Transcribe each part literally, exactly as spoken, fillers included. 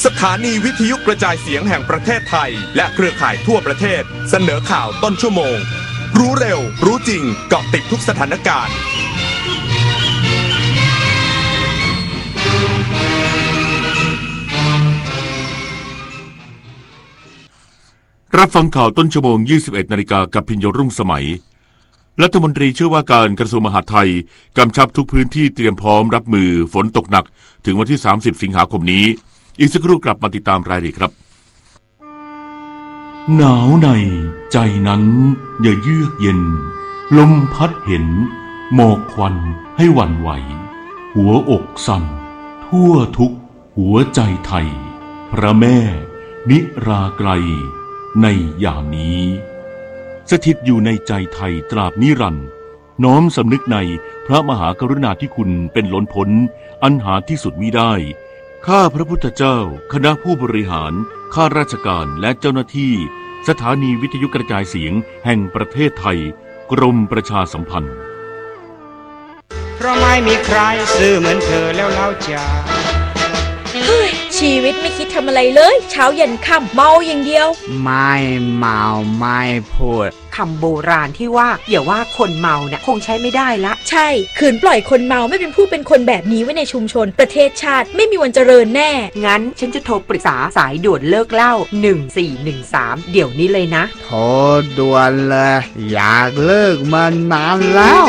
สถานีวิทยุกระจายเสียงแห่งประเทศไทยและเครือข่ายทั่วประเทศเสนอข่าวต้นชั่วโมงรู้เร็วรู้จริงเกาะติดทุกสถานการณ์รับฟังข่าวต้นชั่วโมง ยี่สิบเอ็ดนาฬิกา กับพิญโยรุ่งสมัยรัฐมนตรีช่วยว่าการกระทรวงมหาดไทยกำชับทุกพื้นที่เตรียมพร้อมรับมือฝนตกหนักถึงวันที่สามสิบสิงหาคมนี้อีกสักครู่กลับมาติดตามรายละเอียดครับหนาวในใจนั้นอย่าเยือกเย็นลมพัดเห็นหมอกควันให้หวั่นไหวหัวอกสั่นทั่วทุกหัวใจไทยพระแม่นิราไกลในยามนี้สถิตอยู่ในใจไทยตราบนิรันดร์น้อมสำนึกในพระมหากรุณาธิคุณเป็นล้นพ้นอันหาที่สุดมิได้ข้าพระพุทธเจ้าคณะผู้บริหารข้าราชการและเจ้าหน้าที่สถานีวิทยุกระจายเสียงแห่งประเทศไทยกรมประชาสัมพันธ์เพราะไม่มีใครซื่อเหมือนเธอแล้วเล่าจ้าเฮ้ยชีวิตไม่คิดทำอะไรเลยเช้าเย็นค่ำเมาอย่างเดียวไม่เมาไม่พูดคำโบราณที่ว่าอย่าว่าคนเมาเนี่ยคงใช้ไม่ได้ละใช่ขืนปล่อยคนเมาไม่เป็นผู้เป็นคนแบบนี้ไว้ในชุมชนประเทศชาติไม่มีวันเจริญแน่งั้นฉันจะโทรปรึกษาสายด่วนเลิกเหล้าหนึ่งสี่หนึ่งสามเดี๋ยวนี้เลยนะโทรด่วนเลยอยากเลิกมันนานแล้ว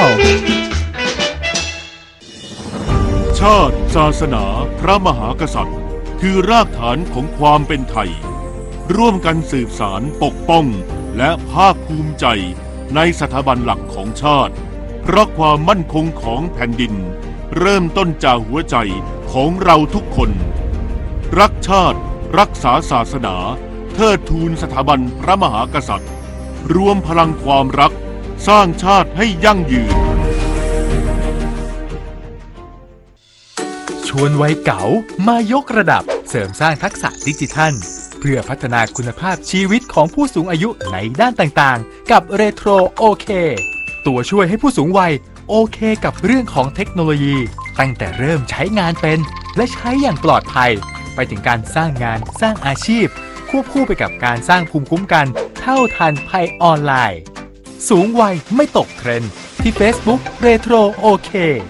ชาติศาสนาพระมหากษัตริย์คือรากฐานของความเป็นไทยร่วมกันสืบสานปกป้องและภาคภูมิใจในสถาบันหลักของชาติเพราะความมั่นคงของแผ่นดินเริ่มต้นจากหัวใจของเราทุกคนรักชาติรักษาศาสนาเทิดทูนสถาบันพระมหากษัตริย์รวมพลังความรักสร้างชาติให้ยั่งยืนชวนวัยเก๋ามายกระดับเสริมสร้างทักษะดิจิทัลเพื่อพัฒนาคุณภาพชีวิตของผู้สูงอายุในด้านต่างๆกับเรโทรโอเคตัวช่วยให้ผู้สูงวัยโอเคกับเรื่องของเทคโนโลยีตั้งแต่เริ่มใช้งานเป็นและใช้อย่างปลอดภัยไปถึงการสร้างงานสร้างอาชีพควบคู่ไปกับการสร้างภูมิคุ้มกันเท่าทันภัยออนไลน์สูงวัยไม่ตกเทรนด์ที่ Facebook เรโทรโอเค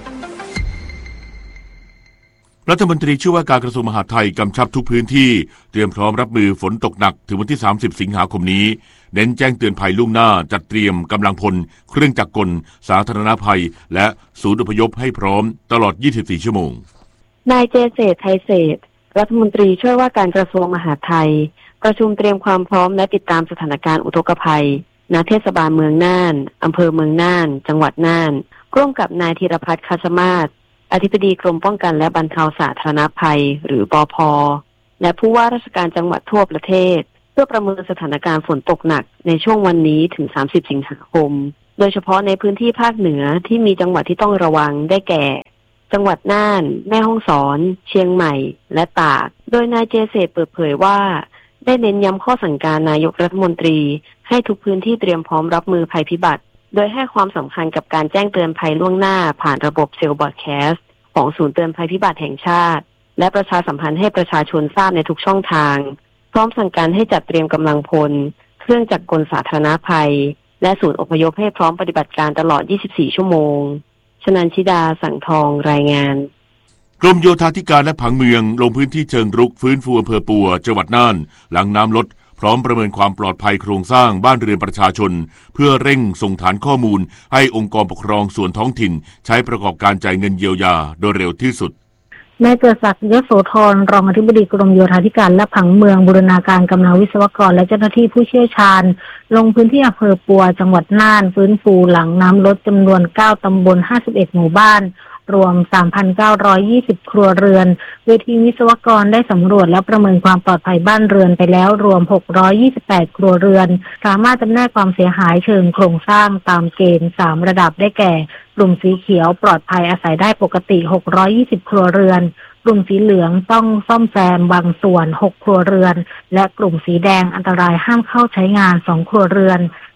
รัฐมนตรีช่วยว่าการกระทรวงมหาดไทยกำชับทุกพื้นที่เตรียมพร้อมรับมือฝนตกหนักถึงวันที่สามสิบสิงหาคมนี้เน้นแจ้งเตือนภัยล่วงหน้าจัดเตรียมกำลังพลเครื่องจักรกลสาธารณภัยและศูนย์อพยพให้พร้อมตลอดยี่สิบสี่ชั่วโมงนายเจเศรษฐ์ไทยเศรษฐ์รัฐมนตรีช่วยว่าการกระทรวงมหาดไทยประชุมเตรียมความพร้อมและติดตามสถานการณ์อุทกภัยณเทศบาลเมืองน่านอำเภอเมืองน่านจังหวัดน่านร่วมกับนายธีรพัฒน์ คัชมาศอธิบดีกรมป้องกันและบรรเทาสาธารณภัยหรือปภ.และผู้ว่าราชการจังหวัดทั่วประเทศเพื่อประเมินสถานการณ์ฝนตกหนักในช่วงวันนี้ถึงสามสิบสิงหาคมโดยเฉพาะในพื้นที่ภาคเหนือที่มีจังหวัดที่ต้องระวังได้แก่จังหวัดน่านแม่ฮ่องสอนเชียงใหม่และตากโดยนายเจเศรษฐ์เปิดเผยว่าได้เน้นย้ำข้อสั่งการนายกรัฐมนตรีให้ทุกพื้นที่เตรียมพร้อมรับมือภัยพิบัติโดยให้ความสำคัญกับการแจ้งเตือนภัยล่วงหน้าผ่านระบบเซลล์บอดแคสต์ของศูนย์เตือนภัยพิบัติแห่งชาติและประชาสัมพันธ์ให้ประชาชนทราบในทุกช่องทางพร้อมสั่งการให้จัดเตรียมกำลังพลเครื่องจักรกลสาธารณภัยและศูนย์อพยพให้พร้อมปฏิบัติการตลอดยี่สิบสี่ชั่วโมงชนันชิดาสังทองรายงานกรมโยธาธิการและผังเมืองลงพื้นที่เชิงรุกฟื้นฟูอำเภอปัวจังหวัดน่านหลังน้ำลดพร้อมประเมินความปลอดภัยโครงสร้างบ้านเรือนประชาชนเพื่อเร่งส่งฐานข้อมูลให้องค์กรปกครองส่วนท้องถิ่นใช้ประกอบการจ่ายเงินเยียวยาโดยเร็วที่สุดนายเกิดศักดิ์ ยโสธรรองอธิบดีกรมโยธาธิการและผังเมืองบูรณาการกำลังวิศวกรและเจ้าหน้าที่ผู้เชี่ยวชาญลงพื้นที่อำเภอปัวจังหวัดน่านฟื้นฟูหลังน้ำลดจำนวนเก้าตำบลห้าสิบเอ็ดหมู่บ้านรวม สามพันเก้าร้อยยี่สิบ ครัวเรือนโดยทีมวิศวกรได้สำรวจและประเมินความปลอดภัยบ้านเรือนไปแล้วรวมหกร้อยยี่สิบแปดครัวเรือนสามารถจำแนกความเสียหายเชิงโครงสร้างตามเกณฑ์สามระดับได้แก่กลุ่มสีเขียวปลอดภัยอาศัยได้ปกติหกร้อยยี่สิบครัวเรือนกลุ่มสีเหลืองต้องซ่อมแซมบางส่วนหกครัวเรือนและกลุ่มสีแดงอันตรายห้ามเข้าใช้งานสองครัวเรือน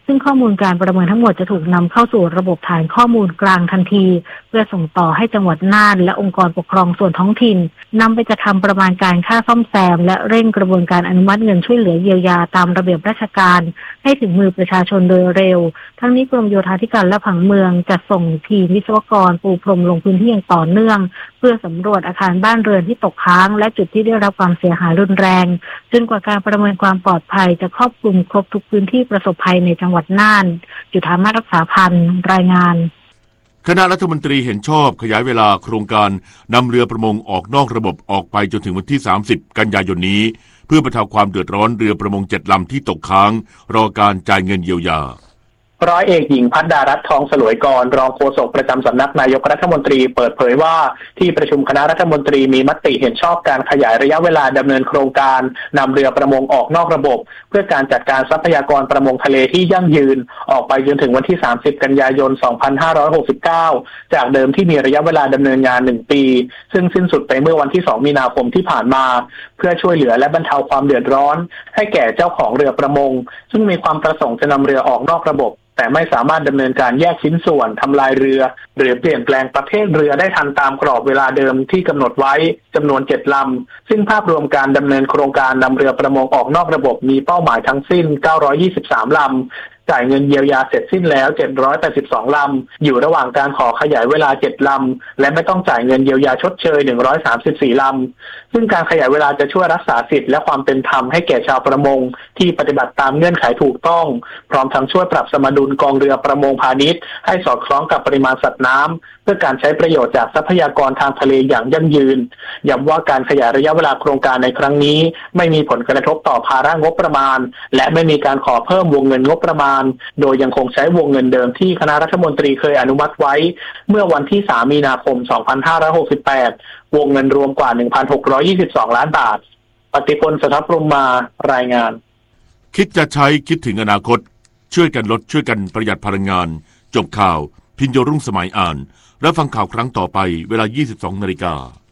ซึ่งข้อมูลการประเมินทั้งหมดจะถูกนำเข้าสู่ระบบฐานข้อมูลกลางทันทีเพื่อส่งต่อให้จังหวัดน่านและองค์กรปกครองส่วนท้องถิ่นนำไปจัดทำประมาณการค่าซ่อมแซมและเร่งกระบวนการอนุมัติเงินช่วยเหลือเยียวยาตามระเบียบราชการให้ถึงมือประชาชนโดยเร็วทั้งนี้กรมโยธาธิการและผังเมืองจะส่งทีมวิศวกรปูพรมลงพื้นที่อย่างต่อเนื่องเพื่อสำรวจอาคารบ้านเรือนที่ตกค้างและจุดที่ได้รับความเสียหายรุนแรงจนกว่าการประเมินความปลอดภัยจะครอบคลุมครบทุกพื้นที่ประสบภัยในจังหวัดน่านจุฑามาศรักษาพันธ์รายงานคณะรัฐมนตรีเห็นชอบขยายเวลาโครงการนำเรือประมงออกนอกระบบออกไปจนถึงวันที่สามสิบกันยายนนี้เพื่อบรรเทาความเดือดร้อนเรือประมงเจ็ดลำที่ตกค้างรอการจ่ายเงินเยียวยาร้อยเอกหญิงพัฒดารัตน์ทองสลวยกรรองโฆษกประจำสำนักนายกรัฐมนตรีเปิดเผยว่าที่ประชุมคณะรัฐมนตรีมีมติเห็นชอบการขยายระยะเวลาดำเนินโครงการนำเรือประมงออกนอกระบบเพื่อการจัดการทรัพยากรประมงทะเลที่ยั่งยืนออกไปจนถึงวันที่สามสิบกันยายนสองพันห้าร้อยหกสิบเก้าจากเดิมที่มีระยะเวลาดำเนินงานหนึ่งปีซึ่งสิ้นสุดไปเมื่อวันที่สองมีนาคมที่ผ่านมาเพื่อช่วยเหลือและบรรเทาความเดือดร้อนให้แก่เจ้าของเรือประมงซึ่งมีความประสงค์จะนำเรือออกนอกระบบแต่ไม่สามารถดำเนินการแยกชิ้นส่วนทำลายเรือหรือเปลี่ยนแปลงประเภทเรือได้ทันตามกรอบเวลาเดิมที่กำหนดไว้จำนวนเจ็ดลำซึ่งภาพรวมการดำเนินโครงการนำเรือประมงออกนอกระบบมีเป้าหมายทั้งสิ้นเก้าร้อยยี่สิบสามลำจ่ายเงินเยียวยาเสร็จสิ้นแล้วเจ็ดร้อยแปดสิบสองลำอยู่ระหว่างการขอขยายเวลาเจ็ดลำและไม่ต้องจ่ายเงินเยียวยาชดเชยหนึ่งร้อยสามสิบสี่ลำซึ่งการขยายเวลาจะช่วยรักษาสิทธิและความเป็นธรรมให้แก่ชาวประมงที่ปฏิบัติตามเงื่อนไขถูกต้องพร้อมทั้งช่วยปรับสมดุลกองเรือประมงพาณิชย์ให้สอดคล้องกับปริมาณสัตว์น้ำเพื่อการใช้ประโยชน์จากทรัพยากรทางทะเลอย่างยั่งยืนย้ำว่าการขยายระยะเวลาโครงการในครั้งนี้ไม่มีผลกระทบต่อภาระงบประมาณและไม่มีการขอเพิ่มวงเงินงบประมาณโดยยังคงใช้วงเงินเดิมที่คณะรัฐมนตรีเคยอนุมัติไว้เมื่อวันที่สามมีนาคมสองพันห้าร้อยหกสิบแปดวงเงินรวมกว่า หนึ่งพันหกร้อยยี่สิบสอง ล้านบาทปฏิพล สทัพพรหมารายงานคิดจะใช้คิดถึงอนาคตช่วยกันลดช่วยกันประหยัดพลังงานจบข่าวพิญโยรุ่งสมัยอ่านและฟังข่าวครั้งต่อไปเวลา ยี่สิบสองนาฬิกา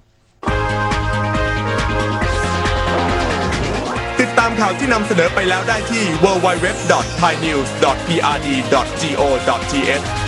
ติดตามข่าวที่นำเสนอไปแล้วได้ที่ ดับเบิลยู ดับเบิลยู ดับเบิลยู ดอท ไทยนิวส์ ดอท พี อาร์ ดี ดอท จี โอ ดอท ที เอช